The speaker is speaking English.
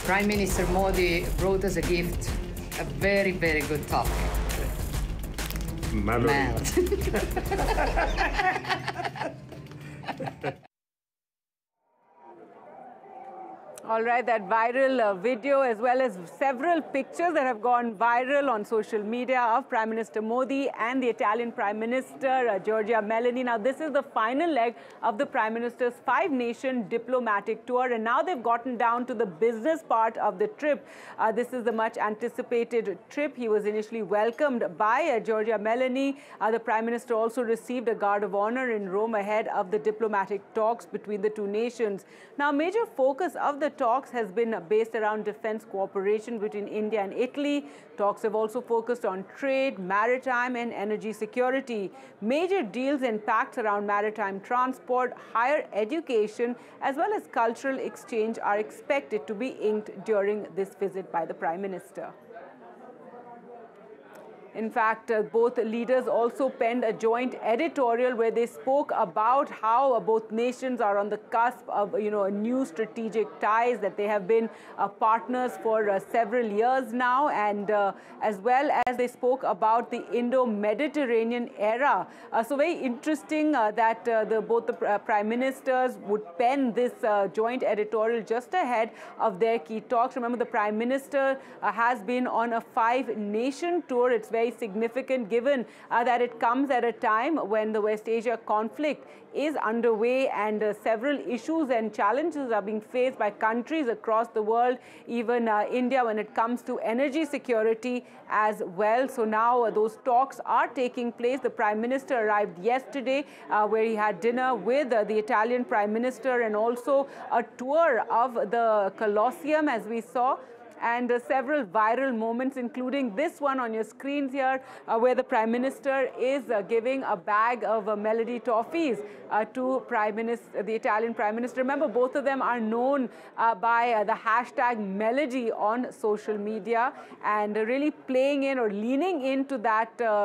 Prime Minister Modi brought us a gift, a very, very good topic. Mallory. All right, that viral video as well as several pictures that have gone viral on social media of Prime Minister Modi and the Italian Prime Minister Giorgia Meloni. Now, this is the final leg of the Prime Minister's five-nation diplomatic tour, and now they've gotten down to the business part of the trip. This is the much-anticipated trip. He was initially welcomed by Giorgia Meloni. The Prime Minister also received a guard of honor in Rome ahead of the diplomatic talks between the two nations. Now, major focus of the talks has been based around defense cooperation between India and Italy. Talks have also focused on trade, maritime and energy security. Major deals and pacts around maritime transport, higher education, as well as cultural exchange are expected to be inked during this visit by the Prime Minister. In fact, both leaders also penned a joint editorial where they spoke about how both nations are on the cusp of, new strategic ties, that they have been partners for several years now, and as well as they spoke about the Indo-Mediterranean era. So very interesting that both the prime ministers would pen this joint editorial just ahead of their key talks. Remember, the Prime Minister has been on a five-nation tour. It's very significant given that it comes at a time when the West Asia conflict is underway and several issues and challenges are being faced by countries across the world, even India, when it comes to energy security as well. So now those talks are taking place. The Prime Minister arrived yesterday where he had dinner with the Italian Prime Minister and also a tour of the Colosseum, as we saw, and several viral moments, including this one on your screens here, where the Prime Minister is giving a bag of Melody toffees to the Italian Prime Minister. Remember, both of them are known by the hashtag Melody on social media, and really playing in or leaning into that